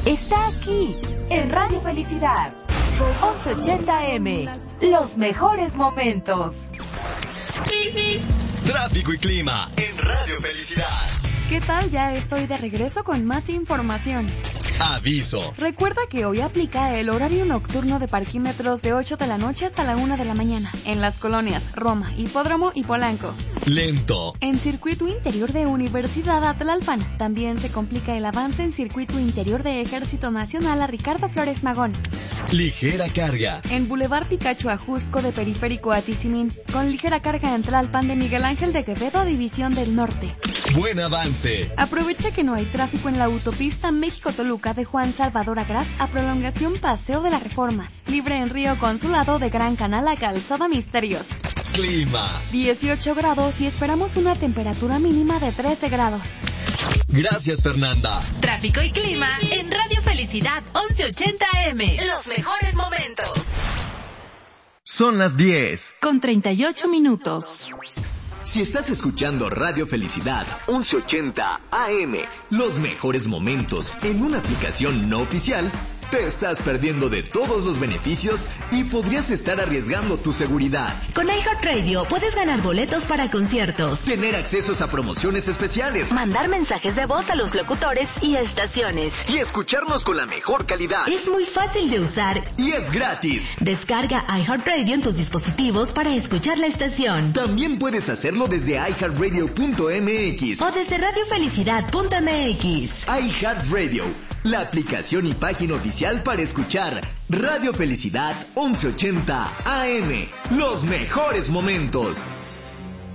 está aquí, en Radio Felicidad. 1180M, los mejores momentos. Tráfico y clima en Radio Felicidad. ¿Qué tal? Ya estoy de regreso con más información. Aviso. Recuerda que hoy aplica el horario nocturno de parquímetros de 8 de la noche hasta la 1 de la mañana en las colonias Roma, Hipódromo y Polanco. Lento. En circuito interior de Universidad Atlalpan también se complica el avance en circuito interior de Ejército Nacional a Ricardo Flores Magón. Ligera carga. En Boulevard Picacho Ajusco de Periférico a Tizimín, con ligera carga en Tlalpan de Miguel Ángel de Quevedo, División del Norte. Buen avance. Aprovecha que no hay tráfico en la autopista México-Toluca de Juan Salvador Agraz a prolongación Paseo de la Reforma, libre en Río Consulado de Gran Canal a Calzada Misterios. Clima. 18 grados y esperamos una temperatura mínima de 13 grados. Gracias, Fernanda. Tráfico y clima en Radio Felicidad 1180M. Los mejores momentos. Son las 10. Con 38 minutos. Si estás escuchando Radio Felicidad 1180 AM, los mejores momentos en una aplicación no oficial, te estás perdiendo de todos los beneficios y podrías estar arriesgando tu seguridad. Con iHeartRadio puedes ganar boletos para conciertos, Tener accesos a promociones especiales mandar mensajes de voz a los locutores y estaciones. y escucharnos con la mejor calidad. Es muy fácil de usar. Y es gratis. Descarga iHeartRadio en tus dispositivos para escuchar la estación. También puedes hacerlo desde iHeartRadio.mx. O desde radiofelicidad.mx. iHeartRadio, la aplicación y página oficial para escuchar Radio Felicidad 1180 AM. Los mejores momentos.